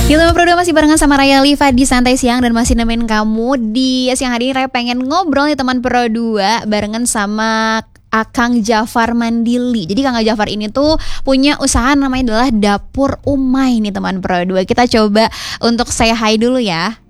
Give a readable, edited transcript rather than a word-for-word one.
Kita berdua masih barengan sama Raya Liva di Santai Siang dan masih nemenin kamu di siang hari ini. Raya pengen ngobrol nih teman Pro 2 barengan sama Akang Jafar Mandili. Jadi Kang Jafar ini tuh punya usaha namanya adalah Dapur Umay nih teman Pro 2. Kita coba untuk say hi dulu ya.